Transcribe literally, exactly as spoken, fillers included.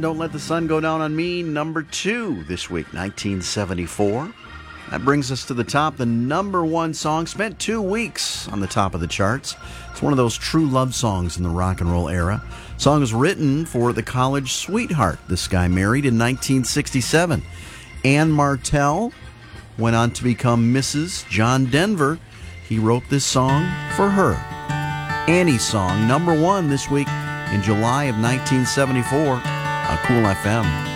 Don't Let the Sun Go Down on Me, number two this week, nineteen seventy-four. That brings us to the top. The number one song spent two weeks on the top of the charts. It's one of those true love songs in the rock and roll era. The song was written for the college sweetheart this guy married in nineteen sixty-seven. Ann Martell went on to become Missus John Denver. He wrote this song for her. Annie's song, number one this week in July of nineteen seventy-four on Cool F M.